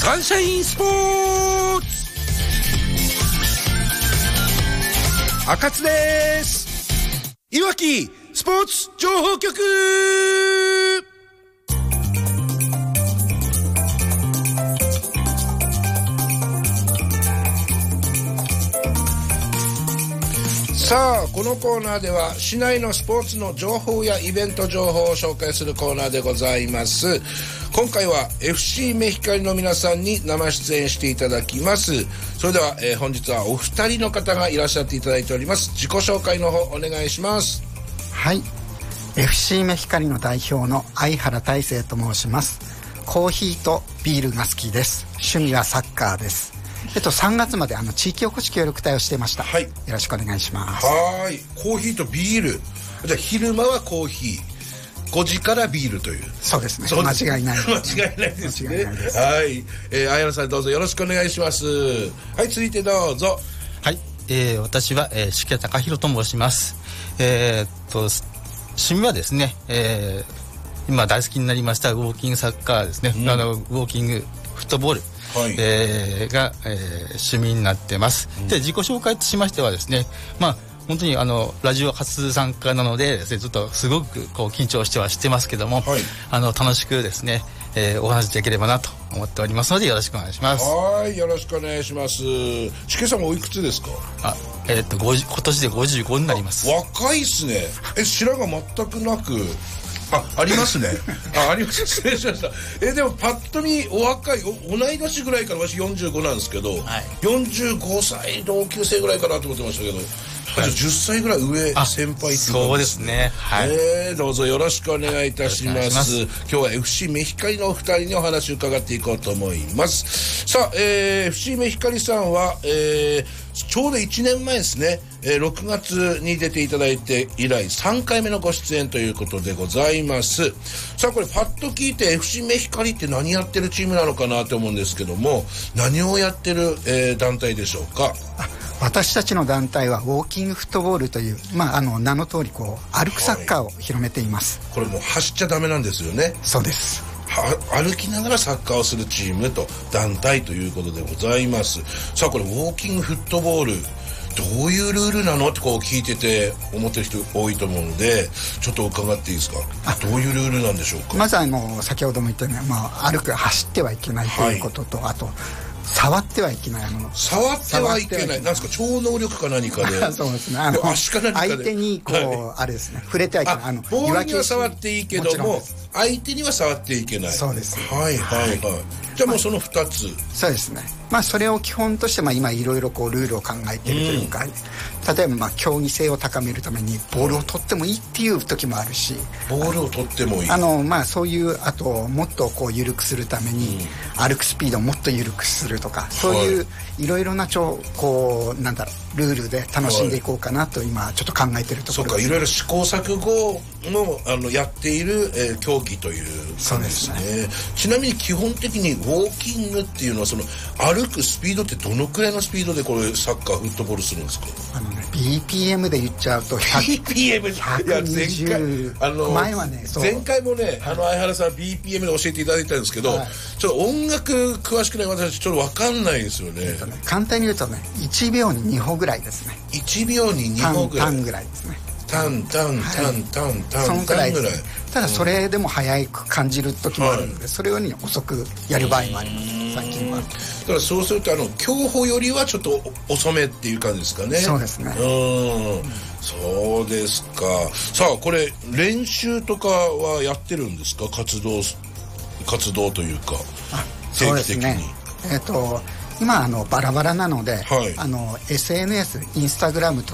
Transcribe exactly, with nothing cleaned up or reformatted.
サンシャインスポーツ赤津です。いわきスポーツ情報局。さあこのコーナーでは市内のスポーツの情報やイベント情報を紹介するコーナーでございます。今回は エフシー メヒカリの皆さんに生出演していただきます。それでは、えー、本日はお二人の方がいらっしゃっていただいております。自己紹介の方お願いします。 はい、 エフシー メヒカリの代表の相原大成と申します。コーヒーとビールが好きです。趣味はサッカーです。えっと、さんがつまであの地域おこし協力隊をしていました、はい、よろしくお願いします。 はい、コーヒーとビール。じゃあ昼間はコーヒー、ごじからビールという。 そうですね、間違いない間違いないですね。はい、えー、相原さんどうぞよろしくお願いします。はい、続いてどうぞ。 はい、えー、私は、えー、宿家貴弘と申します。えー、っと趣味はですね、えー、今大好きになりましたウォーキングサッカーですね、うん、あのウォーキングフットボール、はい、えー、が、えー、趣味になってます、うん、で自己紹介としましてはですね、まあ本当にあのラジオ初参加なのでですね、ちょっとすごくこう緊張してはしてますけども、はい、あの楽しくですね、えー、お話しできればなと思っておりますのでよろしくお願いします。 はい、よろしくお願いします。しけさんおいくつですか？ あ、えー、っとごじゅう今年でごじゅうごになります。 若いっすね。え、白が全くなく、あ、ありますね。あ、あります。失礼しました。え、でもパッと見お若い、お同い年ぐらいから、私よんじゅうごなんですけど、はい、よんじゅうごさい同級生ぐらいかなと思ってましたけど、はい、じゅっさいぐらい上、先輩っていう、 そうですね。はい、 えー、どうぞよろしくお願いいたします。今日は エフシー メヒカリのお二人にお話を伺っていこうと思います。さあ、えー、エフシー メヒカリさんは、えー、ちょうどいちねんまえですね、えー、ろくがつに出ていただいて以来さんかいめのご出演ということでございます。さあこれパッと聞いて エフシー メヒカリって何やってるチームなのかなと思うんですけども、何をやってる、えー、団体でしょうか？ 私たちの団体はウォーキングフットボールという、まあ、あの名の通りこう歩くサッカーを広めています、 はい、これもう走っちゃダメなんですよね。 そうです。 歩きながらサッカーをするチームと団体ということでございます。さあこれウォーキングフットボールどういうルールなのってこう聞いてて思ってる人多いと思うのでちょっと伺っていいですか？どういうルールなんでしょうか？ まずあの先ほども言ったように、まあ、歩く走ってはいけないということと、はい、あと触ってはいけないもの。 触ってはいけない。なんですか、超能力か何かで。 そうですね。あの足か何かで相手にこう、はい、あれですね、触れてはいけない。あのボールには触っていいけども、も相手には触っていけない。 そうです。 はいはいはい。じゃあもうそのふたつ、まあ、 そうですね。まあそれを基本として、まあ今いろいろこうルールを考えているというか、うん、例えばまあ競技性を高めるためにボールを取ってもいいっていう時もあるし、 ボールを取ってもいい。 あのまあそういうあともっとこう緩くするために、うん、歩くスピードをもっと緩くするとか、そういういろいろなちょこうなんだろうルールで楽しんでいこうかなと今ちょっと考えているところです。そうか、 いろいろ試行錯誤もあのやっている、えー、競技という感じですね。そうですね。ちなみに基本的にウォーキングっていうのはその歩くスピードってどのくらいのスピードでこれサッカーフットボールするんですか？ あの、ね、ビーピーエム で言っちゃうとビーピーエムひゃくにじゅうあの前はね、 前回もね、あの相原さん ビーピーエム で教えていただいたんですけど、はい、ちょっと音楽詳しくない私ちょっと分かんないですよね。えっとね、 簡単に言うとねいちびょうににほぐらいですね。 いちびょうににほぐらい。 タンぐらいですね。 タンタンタンタンタン、 そのくらいです。ただそれでも速く感じる時もあるので、はい、それより遅くやる場合もあります。最近はだからそうするとあの競歩よりはちょっと遅めっていう感じですかね。 そうですね。 うん、そうですか。さあこれ練習とかはやってるんですか？活動活動というか定期的に。そうですね。 えっと今あのバラバラなので、はい、あの エスエヌエス インスタグラムと